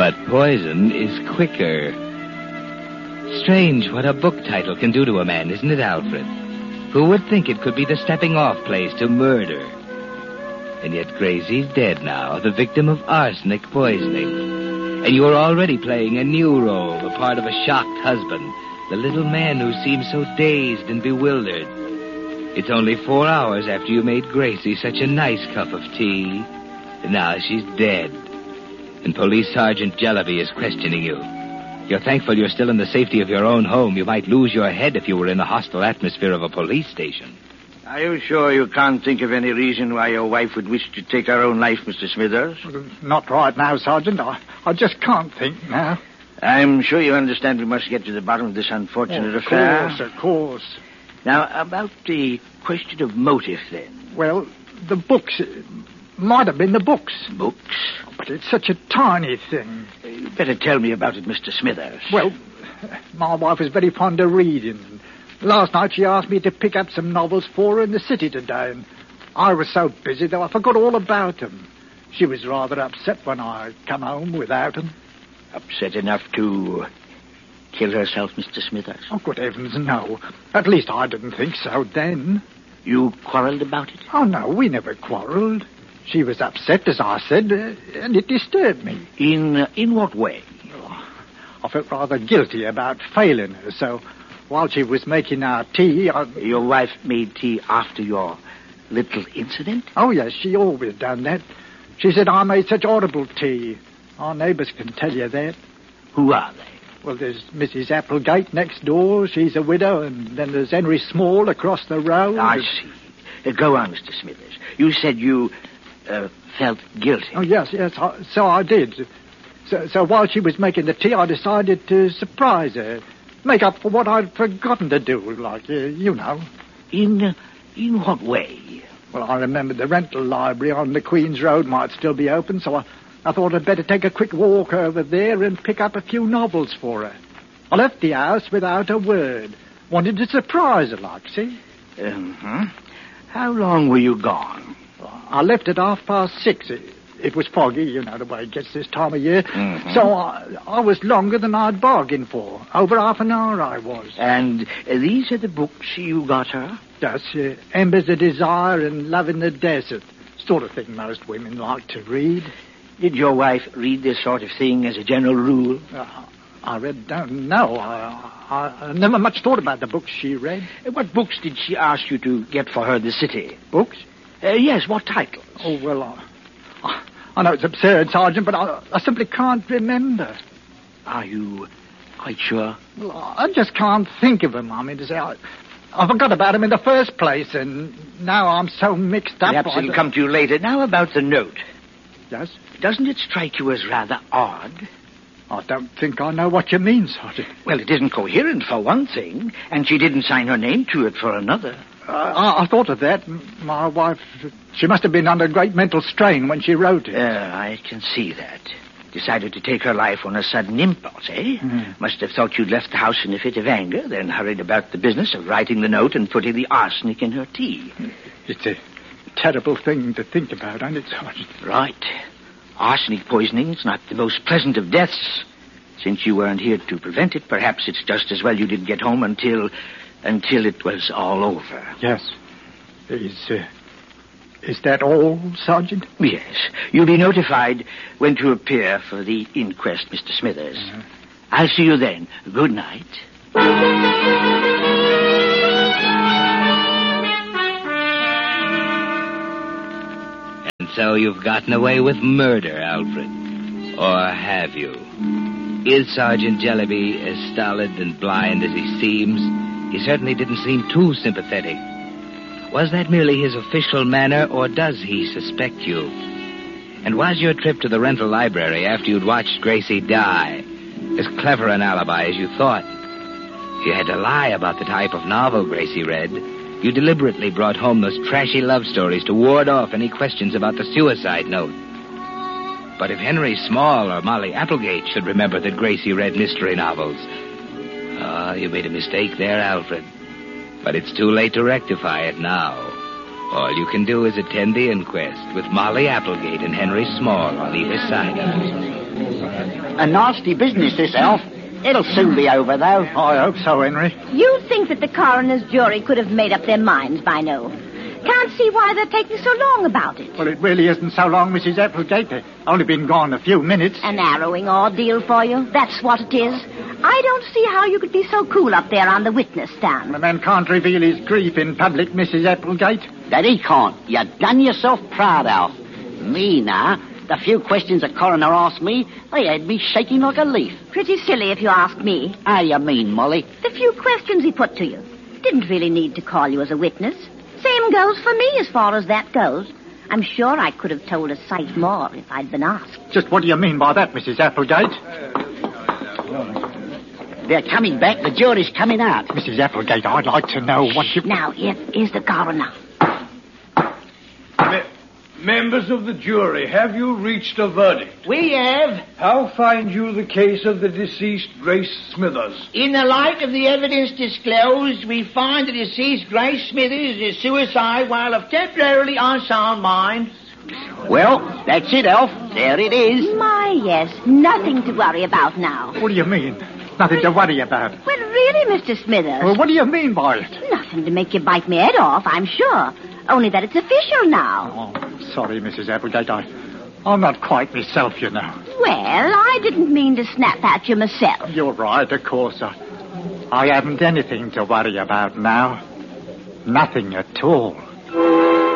But poison is quicker. Strange what a book title can do to a man, isn't it, Alfred? Who would think it could be the stepping-off place to murder? And yet Gracie's dead now, the victim of arsenic poisoning. And you're already playing a new role, the part of a shocked husband, the little man who seems so dazed and bewildered. It's only 4 hours after you made Gracie such a nice cup of tea. And now she's dead. And Police Sergeant Jellaby is questioning you. You're thankful you're still in the safety of your own home. You might lose your head if you were in the hostile atmosphere of a police station. Are you sure you can't think of any reason why your wife would wish to take her own life, Mr. Smithers? Not right now, Sergeant. I just can't think now. I'm sure you understand we must get to the bottom of this unfortunate affair. Of course. Now, about the question of motive, then. Well, the books... might have been the books. Books? But it's such a tiny thing. You'd better tell me about it, Mr. Smithers. Well, my wife is very fond of reading. Last night she asked me to pick up some novels for her in the city today, and I was so busy that I forgot all about them. She was rather upset when I come home without them. Upset enough to kill herself, Mr. Smithers? Oh, good heavens, no. At least I didn't think so then. You quarrelled about it? Oh, no, we never quarrelled. She was upset, as I said, and it disturbed me. In what way? I felt rather guilty about failing her, so while she was making our tea, Your wife made tea after your little incident? Oh, yes, she always done that. She said I made such horrible tea. Our neighbours can tell you that. Who are they? Well, there's Mrs. Applegate next door. She's a widow, and then there's Henry Small across the road. I see. Go on, Mr. Smithers. You said you felt guilty. Oh, yes, so I did. So while she was making the tea, I decided to surprise her. Make up for what I'd forgotten to do, like, you know. In what way? Well, I remembered the rental library on the Queen's Road might still be open, so I thought I'd better take a quick walk over there and pick up a few novels for her. I left the house without a word. Wanted to surprise her, like, see? How long were you gone? I left at 6:30. It was foggy, you know the way it gets this time of year. Mm-hmm. So I was longer than I'd bargained for. Over half an hour I was. And these are the books you got her? Yes, Embers of Desire and Love in the Desert. Sort of thing most women like to read. Did your wife read this sort of thing as a general rule? I don't know. I never much thought about the books she read. What books did she ask you to get for her in the city? Books? Yes, what titles? Oh, well, I know it's absurd, Sergeant, but I simply can't remember. Are you quite sure? Well, I just can't think of them. I mean, to say, I forgot about them in the first place, and now I'm so mixed up. Perhaps it'll come to you later. Now about the note. Yes? Doesn't it strike you as rather odd? I don't think I know what you mean, Sergeant. Well, it isn't coherent, for one thing, and she didn't sign her name to it for another. I thought of that. My wife, she must have been under great mental strain when she wrote it. I can see that. Decided to take her life on a sudden impulse, eh? Mm. Must have thought you'd left the house in a fit of anger, then hurried about the business of writing the note and putting the arsenic in her tea. It's a terrible thing to think about, ain't it, Sergeant? Right. Arsenic poisoning's not the most pleasant of deaths. Since you weren't here to prevent it, perhaps it's just as well you didn't get home until it was all over. Yes. Is that all, Sergeant? Yes. You'll be notified when to appear for the inquest, Mr. Smithers. Uh-huh. I'll see you then. Good night. And so you've gotten away with murder, Alfred. Or have you? Is Sergeant Jellaby as stolid and blind as he seems? He certainly didn't seem too sympathetic. Was that merely his official manner, or does he suspect you? And was your trip to the rental library after you'd watched Gracie die as clever an alibi as you thought? You had to lie about the type of novel Gracie read. You deliberately brought home those trashy love stories to ward off any questions about the suicide note. But if Henry Small or Molly Applegate should remember that Gracie read mystery novels... you made a mistake there, Alfred. But it's too late to rectify it now. All you can do is attend the inquest with Molly Applegate and Henry Small on either side of it. A nasty business, this, Alf. It'll soon be over, though. I hope so, Henry. You think that the coroner's jury could have made up their minds by now. Can't see why they're taking so long about it. Well, it really isn't so long, Mrs. Applegate. They've only been gone a few minutes. An harrowing ordeal for you. That's what it is. I don't see how you could be so cool up there on the witness stand. A man can't reveal his grief in public, Mrs. Applegate. That he can't. You done yourself proud, Alf. Me, now, the few questions the coroner asked me, they had me shaking like a leaf. Pretty silly if you ask me. How you mean, Molly? The few questions he put to you. Didn't really need to call you as a witness. Same goes for me as far as that goes. I'm sure I could have told a sight more if I'd been asked. Just what do you mean by that, Mrs. Applegate? They're coming back. The jury's coming out. Mrs. Applegate, I'd like to know what you... Now, here's the coroner. Members of the jury, have you reached a verdict? We have, How find you the case of the deceased Grace Smithers? in the light of the evidence disclosed, we find the deceased Grace Smithers is suicide while of temporarily unsound mind. Well, that's it, Alf. There it is. My, yes. Nothing to worry about now. What do you mean? Nothing to worry about. Well, really, Mr. Smithers. Well, what do you mean by it? Nothing to make you bite me head off, I'm sure. Only that it's official now. Oh, sorry, Mrs. Applegate. I'm not quite myself, you know. Well, I didn't mean to snap at you myself. You're right, of course. I haven't anything to worry about now. Nothing at all.